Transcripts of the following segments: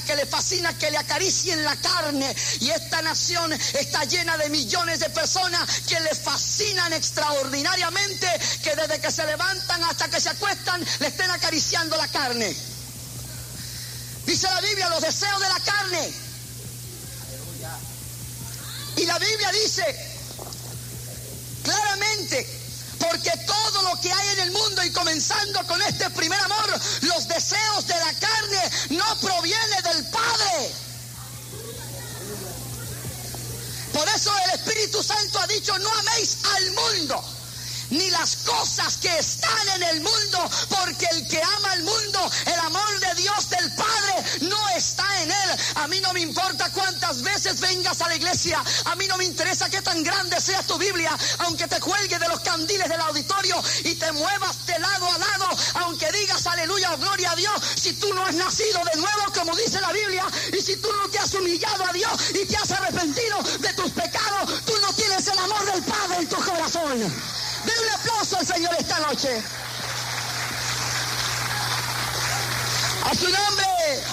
que le fascina que le acaricien la carne, y esta nación está llena de millones de personas que le fascinan extraordinariamente que desde que se levantan hasta que se acuestan le estén acariciando la carne. Dice la Biblia, los deseos de la carne. Y la Biblia dice claramente, porque todo lo que hay en el mundo, y comenzando con este primer amor, los deseos de la carne no provienen del Padre. Por eso el Espíritu Santo ha dicho, no améis al mundo, ni las cosas que están en el mundo, porque el que ama al mundo, el amor de Dios del Padre no está en él. A mí no me importa cuántas veces vengas a la iglesia, a mí no me interesa qué tan grande sea tu Biblia, aunque te cuelgue de los candiles del auditorio y te muevas de lado a lado, aunque digas aleluya o gloria a Dios, si tú no has nacido de nuevo, como dice la Biblia, y si tú no te has humillado a Dios y te has arrepentido de tus pecados, tú no tienes el amor del Padre en tu corazón. Den un aplauso al Señor esta noche. A su nombre.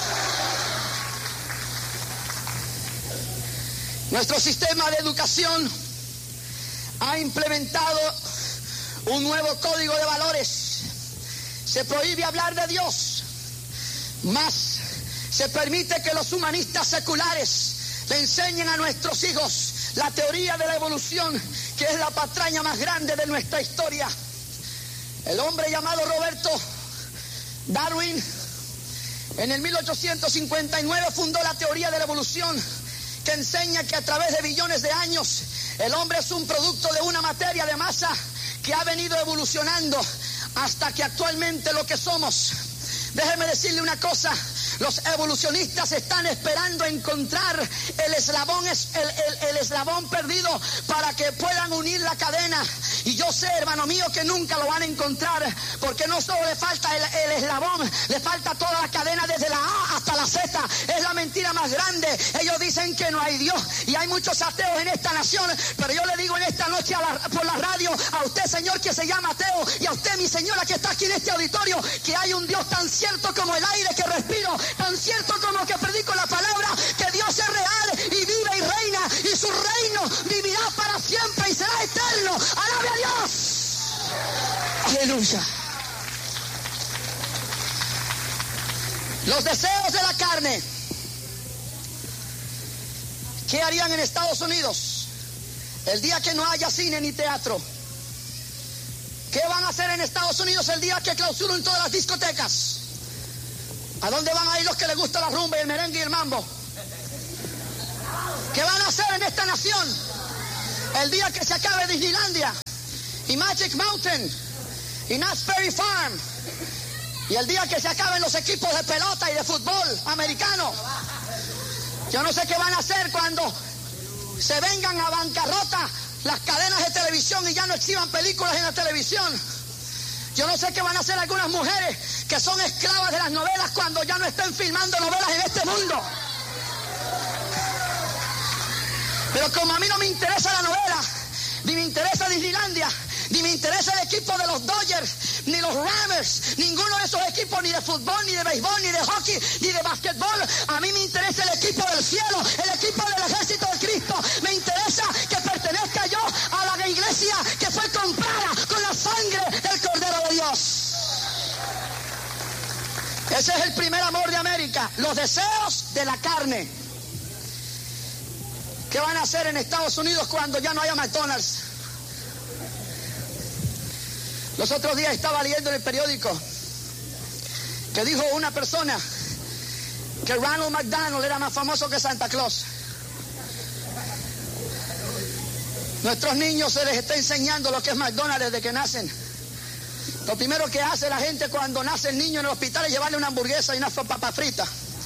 Nuestro sistema de educación ha implementado un nuevo código de valores. Se prohíbe hablar de Dios, más se permite que los humanistas seculares le enseñen a nuestros hijos la teoría de la evolución, que es la patraña más grande de nuestra historia. El hombre llamado Roberto Darwin en el 1859 fundó la teoría de la evolución, que enseña que a través de billones de años el hombre es un producto de una materia de masa que ha venido evolucionando hasta que actualmente lo que somos. Déjeme decirle una cosa, los evolucionistas están esperando encontrar el eslabón perdido para que puedan unir la cadena. Y yo sé, hermano mío, que nunca lo van a encontrar, porque no solo le falta el eslabón, le falta toda la cadena desde la A hasta la Z. Es la mentira más grande. Ellos dicen que no hay Dios, y hay muchos ateos en esta nación, pero yo le digo en esta noche por la radio, a usted, señor, que se llama ateo, y a usted, mi señora, que está aquí en este auditorio, que hay un Dios tan cierto como el aire que respiro, tan cierto como que predico la palabra, que Dios es real y vive y reina, y su reino vivirá para siempre y será eterno. ¡Alabe a Dios! ¡Aleluya! Los deseos de la carne. ¿Qué harían en Estados Unidos el día que no haya cine ni teatro? ¿Qué van a hacer en Estados Unidos el día que clausuren todas las discotecas? ¿A dónde van a ir los que les gusta la rumba y el merengue y el mambo? ¿Qué van a hacer en esta nación el día que se acabe Disneylandia y Magic Mountain y Knott's Berry Farm, y el día que se acaben los equipos de pelota y de fútbol americano? Yo no sé qué van a hacer cuando se vengan a bancarrota las cadenas de televisión y ya no exhiban películas en la televisión. Yo no sé qué van a hacer algunas mujeres que son esclavas de las novelas cuando ya no estén filmando novelas en este mundo. Pero como a mí no me interesa la novela, ni me interesa Disneylandia, ni me interesa el equipo de los Dodgers, ni los Rammers, ninguno de esos equipos, ni de fútbol, ni de béisbol, ni de hockey, ni de básquetbol. A mí me interesa el equipo del cielo, el equipo del ejército de Cristo. Me interesa que pertenezca yo a la iglesia que fue comprada con la sangre del Cordero de Dios. Ese es el primer amor de América, los deseos de la carne. ¿Qué van a hacer en Estados Unidos cuando ya no haya McDonald's? Los otros días estaba leyendo en el periódico que dijo una persona que Ronald McDonald era más famoso que Santa Claus. Nuestros niños se les está enseñando lo que es McDonald's desde que nacen. Lo primero que hace la gente cuando nace el niño en el hospital es llevarle una hamburguesa y una papa frita.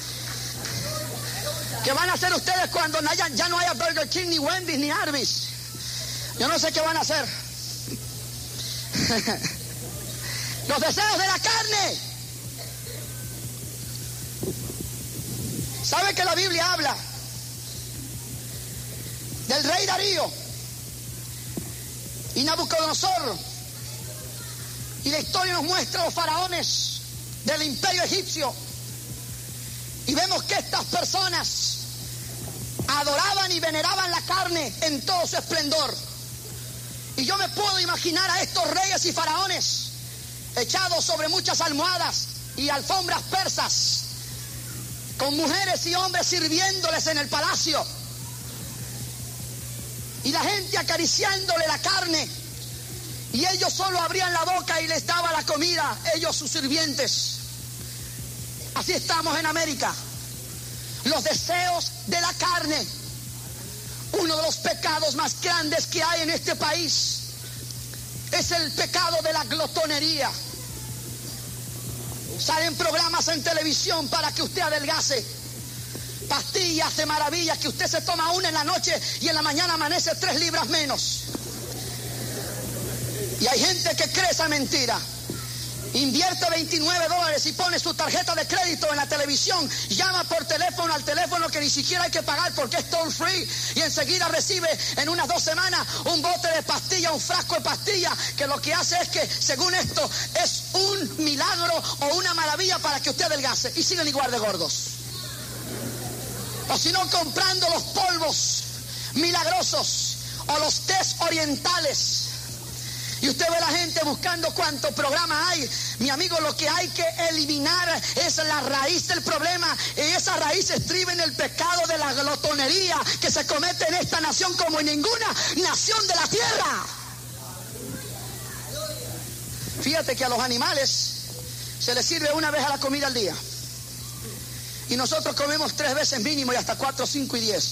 ¿Qué van a hacer ustedes cuando ya no haya Burger King, ni Wendy's, ni Arby's? Yo no sé qué van a hacer. Los deseos de la carne. ¿Sabe que la Biblia habla del rey Darío y Nabucodonosor? Y la historia nos muestra a los faraones del imperio egipcio. Y vemos que estas personas adoraban y veneraban la carne en todo su esplendor. Y yo me puedo imaginar a estos reyes y faraones echados sobre muchas almohadas y alfombras persas, con mujeres y hombres sirviéndoles en el palacio, y la gente acariciándole la carne, y ellos solo abrían la boca y les daba la comida, ellos sus sirvientes. Así estamos en América. Los deseos de la carne, uno de los pecados más grandes que hay en este país, es el pecado de la glotonería. Salen programas en televisión para que usted adelgace, pastillas de maravilla que usted se toma una en la noche y en la mañana amanece 3 libras menos. Y hay gente que cree esa mentira. Invierte $29 y pone su tarjeta de crédito en la televisión, llama por teléfono al teléfono que ni siquiera hay que pagar porque es toll free, y enseguida recibe en unas 2 semanas un bote de pastilla, un frasco de pastilla, que lo que hace es que, según esto, es un milagro o una maravilla para que usted adelgace, y siguen igual de gordos. O si no, comprando los polvos milagrosos o los tés orientales. Y usted ve a la gente buscando cuánto programa hay. Mi amigo, lo que hay que eliminar es la raíz del problema. Y esa raíz estriba en el pecado de la glotonería que se comete en esta nación como en ninguna nación de la tierra. Fíjate que a los animales se les sirve una vez a la comida al día. Y nosotros comemos 3 veces mínimo y hasta 4, 5 y 10.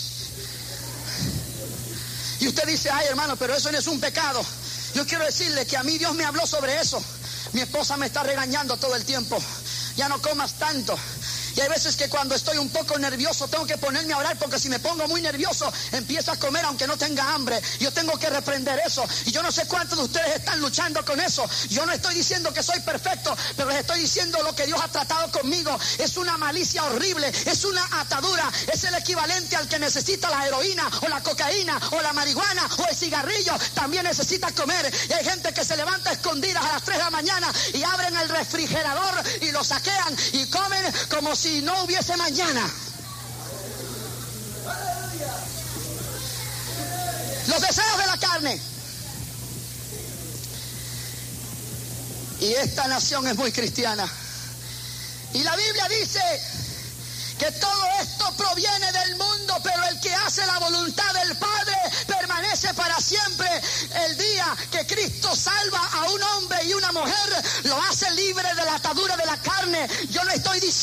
Y usted dice, ay hermano, pero eso no es un pecado. Yo quiero decirle que a mí Dios me habló sobre eso. Mi esposa me está regañando todo el tiempo. Ya no comas tanto. Y hay veces que cuando estoy un poco nervioso tengo que ponerme a orar, porque si me pongo muy nervioso empiezo a comer aunque no tenga hambre. Yo tengo que reprender eso. Y yo no sé cuántos de ustedes están luchando con eso. Yo no estoy diciendo que soy perfecto, pero les estoy diciendo lo que Dios ha tratado conmigo. Es una malicia horrible, es una atadura. Es el equivalente al que necesita la heroína o la cocaína o la marihuana o el cigarrillo. También necesita comer. Y hay gente que se levanta escondidas a las 3 de la mañana y abren el refrigerador y lo saquean y comen como si no hubiese mañana. Los deseos de la carne. Y esta nación es muy cristiana. Y la Biblia dice que todo esto proviene del mundo, pero el que hace la voluntad del Padre permanece para siempre. El día que Cristo salva a un hombre y una mujer, lo hace libre de la atadura de la carne. Yo no estoy diciendo